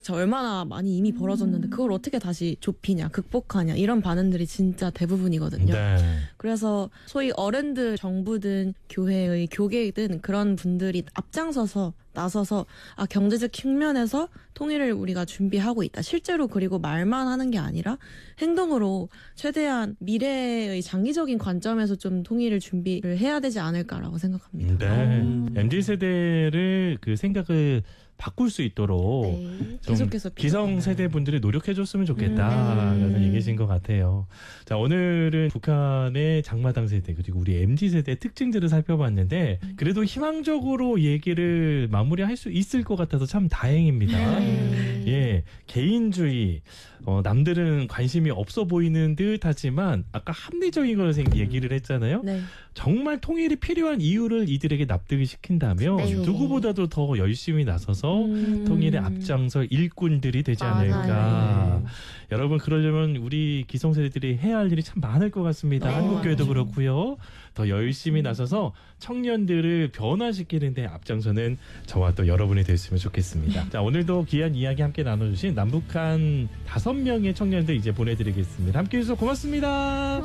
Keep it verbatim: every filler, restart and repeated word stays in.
저 얼마나 많이 이미 벌어졌는데 그걸 어떻게 다시 좁히냐, 극복하냐 이런 반응들이 진짜 대부분이거든요. 네. 그래서 소위 어른들, 정부든 교회의 교계든 그런 분들이 앞장서서 나서서 아 경제적 측면에서 통일을 우리가 준비하고 있다. 실제로 그리고 말만 하는 게 아니라 행동으로 최대한 미래의 장기적인 관점에서 좀 통일을 준비를 해야 되지 않을까라고 생각합니다. 네. 엠지 세대를 그 생각을 바꿀 수 있도록 네, 좀 계속해서 기성세대 분들이 노력해줬으면 좋겠다라는 음. 얘기신 것 같아요. 자, 오늘은 북한의 장마당 세대 그리고 우리 엠지 세대의 특징들을 살펴봤는데 그래도 희망적으로 얘기를 마무리할 수 있을 것 같아서 참 다행입니다. 네. 예, 개인주의, 어, 남들은 관심이 없어 보이는 듯하지만 아까 합리적인 걸 생- 얘기를 했잖아요. 네. 정말 통일이 필요한 이유를 이들에게 납득을 시킨다면 네. 누구보다도 더 열심히 나서서 음. 통일의 앞장서 일꾼들이 되지 않을까. 맞아요. 여러분 그러려면 우리 기성세대들이 해야 할 일이 참 많을 것 같습니다. 네. 한국교회도 그렇고요. 더 열심히 나서서 청년들을 변화시키는 데 앞장서는 저와 또 여러분이 됐으면 좋겠습니다. 자, 오늘도 귀한 이야기 함께 나눠주신 남북한 다섯 명의 청년들 이제 보내드리겠습니다. 함께해 주셔서 고맙습니다.